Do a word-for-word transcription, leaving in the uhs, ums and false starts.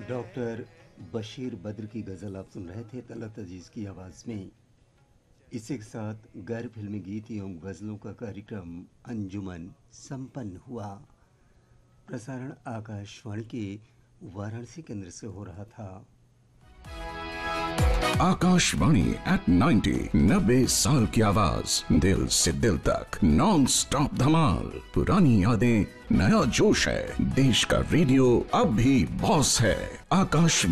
Doctor Bashir Badr की गज़ल आप सुन रहे थे तलत अजीज़ की आवाज़ में। इसी के साथ गैर फिल्मी गीत एवं गज़लों का कार्यक्रम अंजुमन संपन्न हुआ। प्रसारण आकाशवाणी के वाराणसी केंद्र से हो रहा था। आकाशवाणी एट नाइंटी नब्बे साल की आवाज, दिल से दिल तक नॉन स्टॉप धमाल। पुरानी यादें, नया जोश है। देश का रेडियो अब भी बॉस है। आकाशवाणी।